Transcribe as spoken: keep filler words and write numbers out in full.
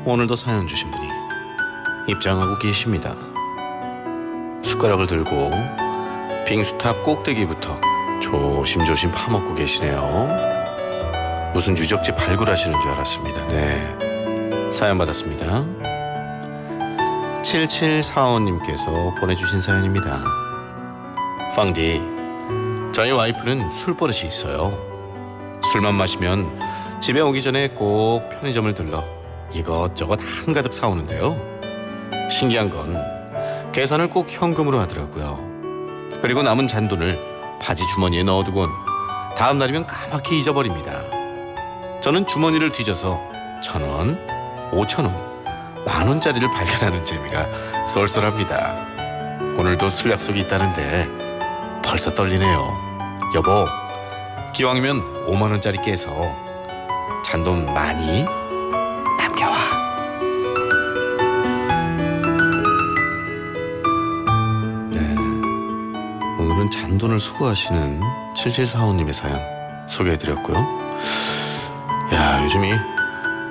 오늘도 사연 주신 분이 입장하고 계십니다. 숟가락을 들고 빙수탑 꼭대기부터 조심조심 파먹고 계시네요. 무슨 유적지 발굴하시는 줄 알았습니다. 네, 사연 받았습니다. 칠칠사오님께서 보내주신 사연입니다. 빵디, 저희 와이프는 술버릇이 있어요. 술만 마시면 집에 오기 전에 꼭 편의점을 들러 이것저것 한가득 사오는데요. 신기한 건 계산을 꼭 현금으로 하더라고요. 그리고 남은 잔돈을 바지 주머니에 넣어두곤 다음 날이면 까맣게 잊어버립니다. 저는 주머니를 뒤져서 천 원, 오천 원, 만 원짜리를 발견하는 재미가 쏠쏠합니다. 오늘도 술 약속이 있다는데 벌써 떨리네요. 여보, 기왕이면 오만 원짜리 깨서 잔돈 많이 남겨와. 네, 오늘은 잔돈을 수거하시는 칠칠사오님의 사연 소개해드렸고요. 야, 요즘이